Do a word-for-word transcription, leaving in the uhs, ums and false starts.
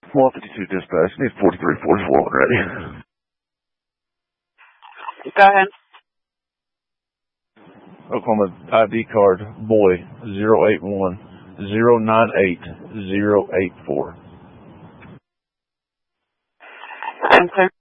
one fifty-two dispatch. Need forty-three forty-four when ready. Go ahead. Oklahoma I D card, boy, zero eight one zero nine eight zero eight four. Answer.